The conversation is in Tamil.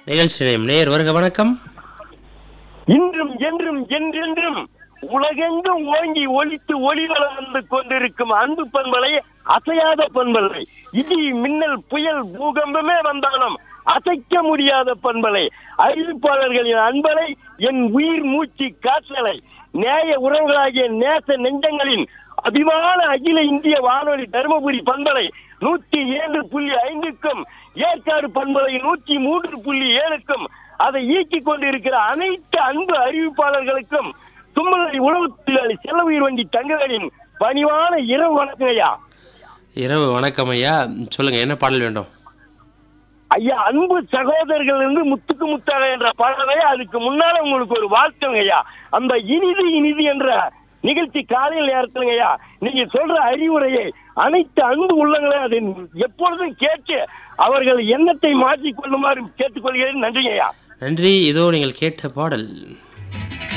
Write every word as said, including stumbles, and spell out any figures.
நிகழ்ச்சி நேயர் வருக வணக்கம். இன்றும் என்றும் என்றென்றும் உலகெங்கும் ஓங்கி ஒலித்து ஒளிவளம் வந்து கொண்டிருக்கும் அன்பு பண்பலை, அசையாத பண்பலை. இடி மின்னல் புயல் பூகம்பமே வந்தாலும் அசைக்க முடியாத பண்பலை. அறிவிப்பாளர்களின் அன்பலை, என் உயிர் மூச்சு காற்றலை. நேய உறவுகளாகிய நேச நெஞ்சங்களின் அபிமான அகில இந்திய வானொலி தருமபுரி பண்பலை நூற்றி ஏழு புள்ளி ஐந்துக்கும் ஏற்காடு பண்பலை நூற்றி மூன்று புள்ளி ஏழுக்கும் அதை இயக்கிக் கொண்டிருக்கிற அனைத்து அன்பு அறிவிப்பாளர்களுக்கும் தும்மலடி உணவு தொழிலாளி செல்ல உயிர் வண்டி தங்கவேலின் பணிவான இரவு வணக்கம் ஐயா. இரவு வணக்கம் ஐயா. சொல்லுங்க, என்ன பாடல் வேண்டும்? ஐயா, அன்பு சகோதரர்கள் இருந்து முத்துக்கு முத்தாக என்ற பாடலை, அதுக்கு முன்னால உங்களுக்கு ஒரு வாழ்த்துங்க ஐயா. அந்த இனிது இனிது என்ற நிகழ்ச்சி காலையில் நேரத்துலங்க ஐயா, நீங்க சொல்ற அறிவுரையை அனைத்து அன்பு உள்ளங்களே அதை எப்பொழுதும் கேட்டு அவர்கள் எண்ணத்தை மாற்றிக் கொள்ளுமாறு கேட்டுக்கொள்கிறேன். நன்றிங்க ஐயா. நன்றி. இதோ நீங்கள் கேட்ட பாடல்.